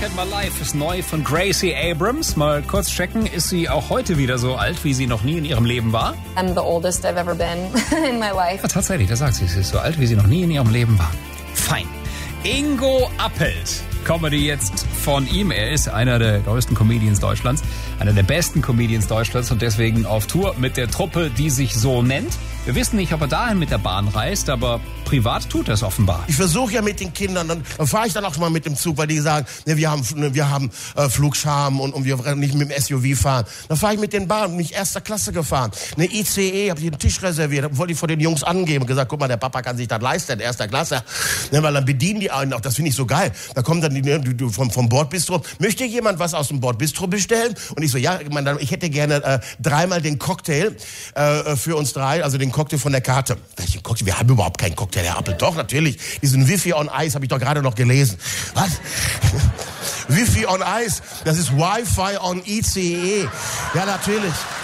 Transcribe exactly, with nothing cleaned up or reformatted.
at My Life ist neu von Gracie Abrams. Mal kurz checken, ist sie auch heute wieder so alt, wie sie noch nie in ihrem Leben war? I'm the oldest I've ever been in my life. Ja, tatsächlich, das sagt sie. Sie ist so alt, wie sie noch nie in ihrem Leben war. Fein. Ingo Appelt. Comedy jetzt von ihm. Er ist einer der größten Comedians Deutschlands, einer der besten Comedians Deutschlands und deswegen auf Tour mit der Truppe, die sich so nennt. Wir wissen nicht, ob er dahin mit der Bahn reist, aber privat tut er es offenbar. Ich versuche ja mit den Kindern, dann, dann fahre ich dann auch mal mit dem Zug, weil die sagen, ne, wir haben, ne, wir haben äh, Flugscham und, und wir nicht mit dem S U V fahren. Dann fahre ich mit den Bahnen, bin ich erster Klasse gefahren. Eine I C E, habe ich einen Tisch reserviert, wollte ich vor den Jungs angeben und gesagt, guck mal, der Papa kann sich das leisten, erster Klasse. Ne, weil dann bedienen die einen auch, das finde ich so geil. Da kommt dann die, ne, die, vom, vom Bordbistro, möchte jemand was aus dem Bordbistro bestellen? Und ich so, ja, ich, meine, ich hätte gerne äh, dreimal den Cocktail äh, für uns drei, also den Cocktail von der Karte. Welchen Cocktail? Wir haben überhaupt keinen Cocktail, Herr Appel. Doch, natürlich. Diesen Wifi on Ice habe ich doch gerade noch gelesen. Was? Wifi on Ice, das ist Wi-Fi on I C E. Ja, natürlich.